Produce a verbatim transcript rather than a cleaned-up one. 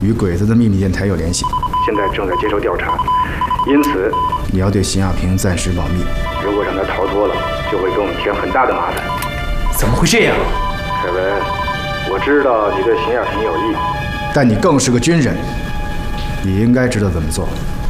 与鬼子的秘密电台有联系， 现在正在接受调查，因此你要对邢亚平暂时保密。 如果让他逃脱了，就会给我们添很大的麻烦。 怎么会这样？ 凯文，我知道你对邢亚平有意， 但你更是个军人，你应该知道怎么做。